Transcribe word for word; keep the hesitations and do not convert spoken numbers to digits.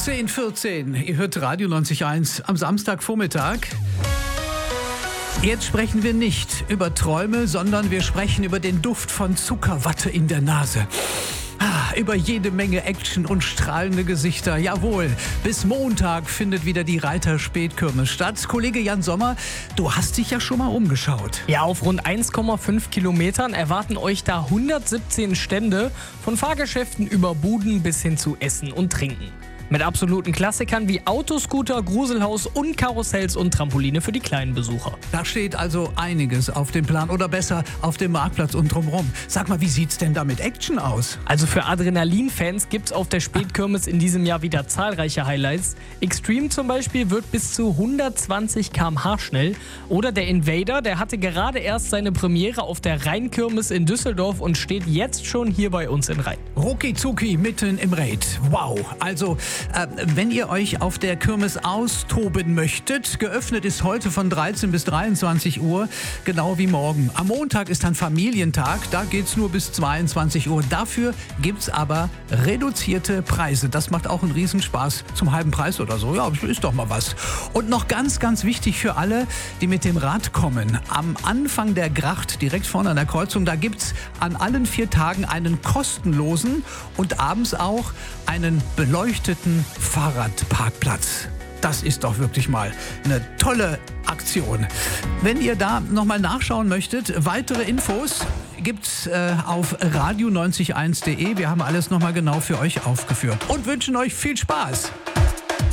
zehn Uhr vierzehn, ihr hört Radio neunzig Komma eins am Samstagvormittag. Jetzt sprechen wir nicht über Träume, sondern wir sprechen über den Duft von Zuckerwatte in der Nase. Ah, über jede Menge Action und strahlende Gesichter. Jawohl, bis Montag findet wieder die Reiter-Spätkirmes statt. Kollege Jan Sommer, du hast dich ja schon mal umgeschaut. Ja, auf rund eins Komma fünf Kilometern erwarten euch da hundertsiebzehn Stände, von Fahrgeschäften über Buden bis hin zu Essen und Trinken. Mit absoluten Klassikern wie Autoscooter, Gruselhaus und Karussells und Trampoline für die kleinen Besucher. Da steht also einiges auf dem Plan oder besser auf dem Marktplatz und drumherum. Sag mal, wie sieht's denn da mit Action aus? Also für Adrenalin-Fans gibt's auf der Spätkirmes in diesem Jahr wieder zahlreiche Highlights. Extreme zum Beispiel wird bis zu hundertzwanzig Kilometer pro Stunde schnell. Oder der Invader, der hatte gerade erst seine Premiere auf der Rheinkirmes in Düsseldorf und steht jetzt schon hier bei uns in Rhein. Rucki zucki mitten im Raid. Wow, also Äh, wenn ihr euch auf der Kirmes austoben möchtet, geöffnet ist heute von dreizehn bis dreiundzwanzig Uhr, genau wie morgen. Am Montag ist dann Familientag, da geht's nur bis zweiundzwanzig Uhr. Dafür gibt's aber reduzierte Preise. Das macht auch einen Riesenspaß, zum halben Preis oder so. Ja, ist doch mal was. Und noch ganz, ganz wichtig für alle, die mit dem Rad kommen. Am Anfang der Gracht, direkt vorne an der Kreuzung, da gibt's an allen vier Tagen einen kostenlosen und abends auch einen beleuchteten Fahrradparkplatz. Das ist doch wirklich mal eine tolle Aktion. Wenn ihr da nochmal nachschauen möchtet, weitere Infos gibt's äh, auf radio neunzig eins punkt de. Wir haben alles nochmal genau für euch aufgeführt und wünschen euch viel Spaß.